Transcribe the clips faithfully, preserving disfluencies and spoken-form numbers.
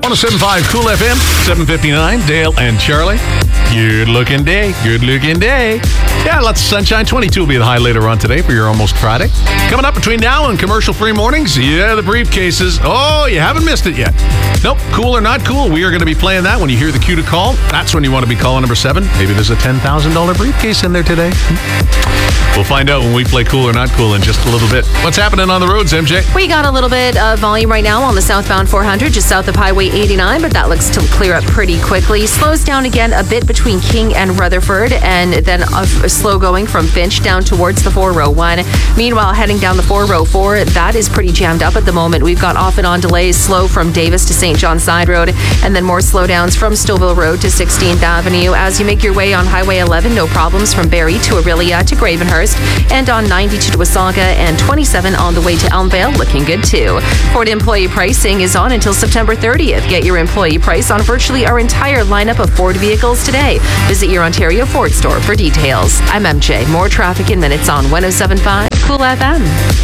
one oh seven point five Cool F M, seven fifty-nine, Dale and Charlie. Good looking day, good looking day. Yeah, lots of sunshine. twenty-two will be the high later on today for your almost Friday. Coming up between now and commercial-free mornings, yeah, the briefcases. Oh, you haven't missed it yet. Nope, cool or not cool, we are going to be playing that when you hear the cue to call. That's when you want to be calling number seven. Maybe there's a ten thousand dollars briefcase in there today. We'll find out when we play cool or not cool in just a little bit. What's happening on the roads, M J? We got a little bit of volume right now on the southbound four hundred, just south of Highway eighty-nine, but that looks to clear up pretty quickly. Slows down again a bit between King and Rutherford, and then a, a slow going from Finch down towards the four oh one. Meanwhile, heading down the four oh four, that is pretty jammed up at the moment. We've got off and on delays, slow from Davis to Saint John Side Road, and then more slowdowns from Stouffville Road to sixteenth Avenue. As you make your way on Highway eleven, no problems from Barrie to Aurelia to Gravenhurst, and on ninety-two to Wasaga, and twenty-seven on the way to Elmvale, looking good too. Ford employee pricing is on until September thirtieth. Get your employee price on virtually our entire lineup of Ford vehicles today. Visit your Ontario Ford store for details. I'm M J. More traffic in minutes on one oh seven point five Cool F M.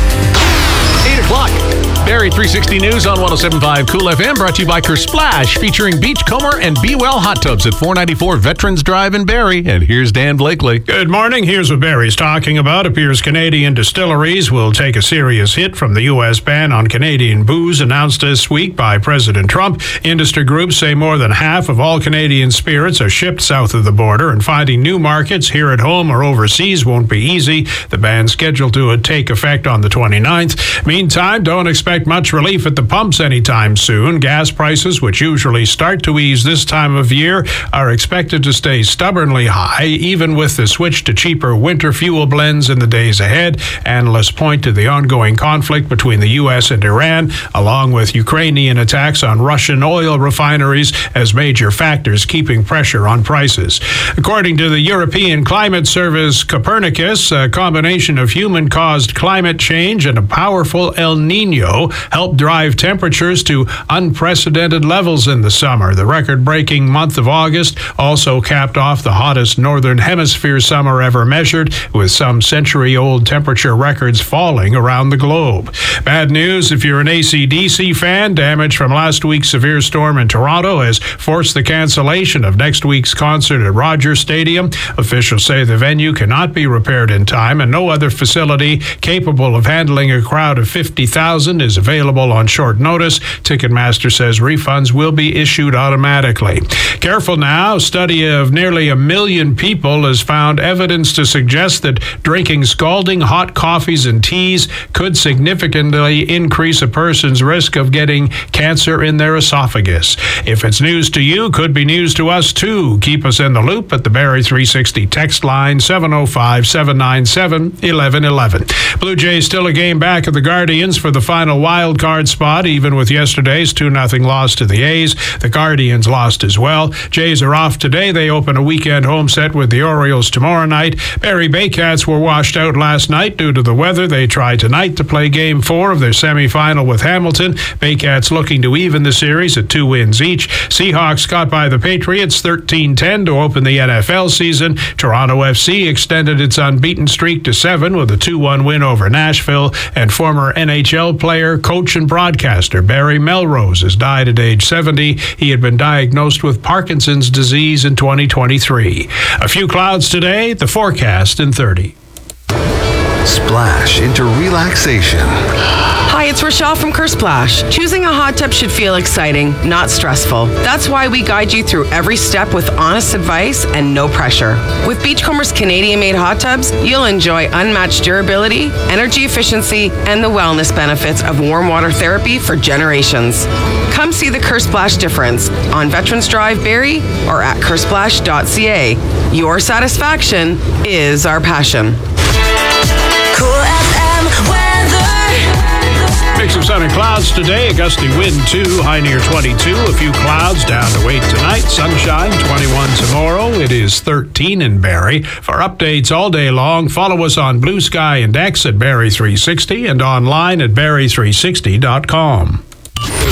eight o'clock. Barrie three sixty News on one oh seven point five Cool F M, brought to you by Kersplash, featuring Beachcomber and Be Well hot tubs at four ninety-four Veterans Drive in Barrie. And here's Dan Blakely. Good morning. Here's what Barrie's talking about. Appears Canadian distilleries will take a serious hit from the U S ban on Canadian booze announced this week by President Trump. Industry groups say more than half of all Canadian spirits are shipped south of the border, and finding new markets here at home or overseas won't be easy. The ban scheduled to take effect on the twenty-ninth. Meantime, don't expect much relief at the pumps anytime soon. Gas prices, which usually start to ease this time of year, are expected to stay stubbornly high, even with the switch to cheaper winter fuel blends in the days ahead. Analysts point to the ongoing conflict between the U S and Iran, along with Ukrainian attacks on Russian oil refineries, as major factors keeping pressure on prices. According to the European Climate Service Copernicus, a combination of human-caused climate change and a powerful El Nino helped drive temperatures to unprecedented levels in the summer. The record-breaking month of August also capped off the hottest northern hemisphere summer ever measured, with some century-old temperature records falling around the globe. Bad news if you're an A C D C fan. Damage from last week's severe storm in Toronto has forced the cancellation of next week's concert at Rogers Stadium. Officials say the venue cannot be repaired in time, and no other facility capable of handling a crowd of fifty thousand is available on short notice. Ticketmaster says refunds will be issued automatically. Careful now. A study of nearly a million people has found evidence to suggest that drinking scalding hot coffees and teas could significantly increase a person's risk of getting cancer in their esophagus. If it's news to you, could be news to us too. Keep us in the loop at the Barrie three sixty text line, seven oh five, seven nine seven, one one one one. Blue Jays still a game back of the Guardians for the final wild card spot, even with yesterday's two nothing loss to the A's. The Guardians lost as well. Jays are off today. They open a weekend home set with the Orioles tomorrow night. Barrie Baycats were washed out last night due to the weather. They try tonight to play game four of their semifinal with Hamilton. Baycats looking to even the series at two wins each. Seahawks got by the Patriots thirteen ten to open the N F L season. Toronto F C extended its unbeaten streak to seven with a two one win over Nashville. And former N H L player, coach, and broadcaster Barry Melrose has died at age seventy. He had been diagnosed with Parkinson's disease in twenty twenty-three. A few clouds today, the forecast in thirty. Splash into relaxation. Hi, it's Rochelle from Kersplash. Choosing a hot tub should feel exciting, not stressful. That's why we guide you through every step with honest advice and no pressure. With Beachcomber's Canadian-made hot tubs, you'll enjoy unmatched durability, energy efficiency, and the wellness benefits of warm water therapy for generations. Come see the Kersplash difference on Veterans Drive, Barrie, or at kersplash dot c a. Your satisfaction is our passion. Cool F M weather. Mix of sun and clouds today. A gusty wind two, high near twenty-two. A few clouds, down to eight tonight. Sunshine, twenty-one tomorrow. It is thirteen in Barrie. For updates all day long, follow us on Blue Sky and X at Barrie three sixty and online at barrie three sixty dot com.